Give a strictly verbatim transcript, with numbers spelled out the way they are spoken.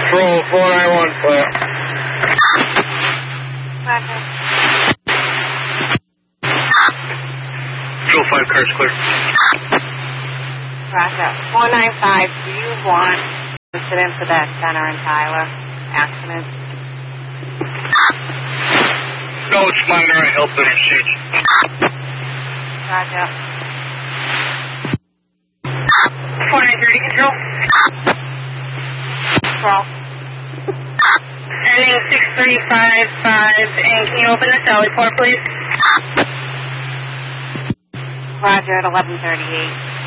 Control four nine one, clear. Roger. Control five, car's clear. Roger. four nine five, do you want incident for that Center and Tyler accident? No, it's minor. I helped in exchange. Roger. four nine thirty, control. Control. Ending six three five five, and can you open the Sally port, please? Roger at eleven thirty-eight.